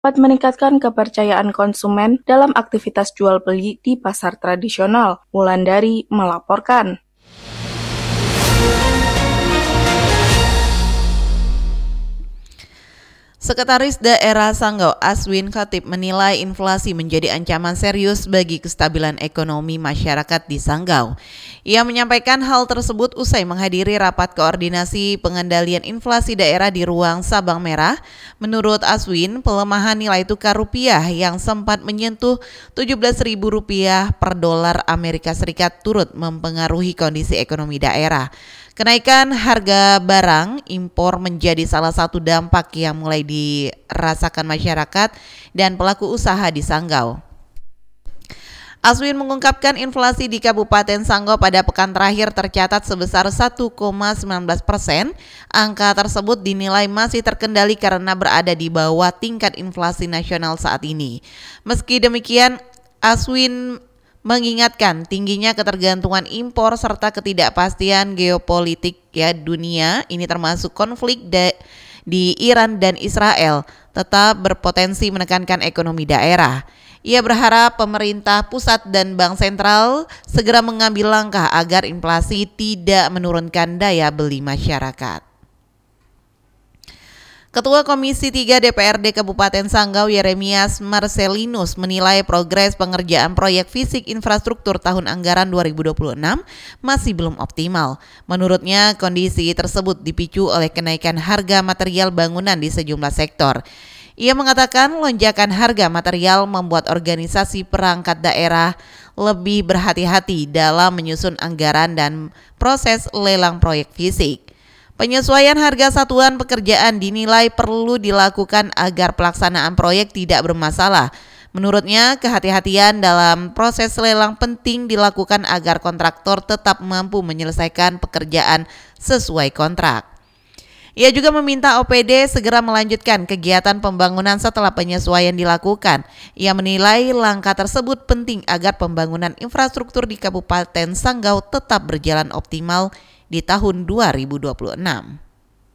dapat meningkatkan kepercayaan konsumen dalam aktivitas jual beli di pasar tradisional. Wulandari melaporkan. Sekretaris Daerah Sanggau Aswin Khatib menilai inflasi menjadi ancaman serius bagi kestabilan ekonomi masyarakat di Sanggau. Ia menyampaikan hal tersebut usai menghadiri rapat koordinasi pengendalian inflasi daerah di ruang Sabang Merah. Menurut Aswin, pelemahan nilai tukar rupiah yang sempat menyentuh Rp17.000 per dolar Amerika Serikat turut mempengaruhi kondisi ekonomi daerah. Kenaikan harga barang impor menjadi salah satu dampak yang mulai dirasakan masyarakat dan pelaku usaha di Sanggau. Aswin mengungkapkan inflasi di Kabupaten Sanggau pada pekan terakhir tercatat sebesar 1,19%. Angka tersebut dinilai masih terkendali karena berada di bawah tingkat inflasi nasional saat ini. Meski demikian, Aswin mengingatkan tingginya ketergantungan impor serta ketidakpastian geopolitik dunia, ini termasuk konflik di Iran dan Israel, tetap berpotensi menekankan ekonomi daerah. Ia berharap pemerintah pusat dan bank sentral segera mengambil langkah agar inflasi tidak menurunkan daya beli masyarakat. Ketua Komisi 3 DPRD Kabupaten Sanggau Yeremias Marcelinus menilai progres pengerjaan proyek fisik infrastruktur tahun anggaran 2026 masih belum optimal. Menurutnya, kondisi tersebut dipicu oleh kenaikan harga material bangunan di sejumlah sektor. Ia mengatakan lonjakan harga material membuat organisasi perangkat daerah lebih berhati-hati dalam menyusun anggaran dan proses lelang proyek fisik. Penyesuaian harga satuan pekerjaan dinilai perlu dilakukan agar pelaksanaan proyek tidak bermasalah. Menurutnya, kehati-hatian dalam proses lelang penting dilakukan agar kontraktor tetap mampu menyelesaikan pekerjaan sesuai kontrak. Ia juga meminta OPD segera melanjutkan kegiatan pembangunan setelah penyesuaian dilakukan. Ia menilai langkah tersebut penting agar pembangunan infrastruktur di Kabupaten Sanggau tetap berjalan optimal di tahun 2026.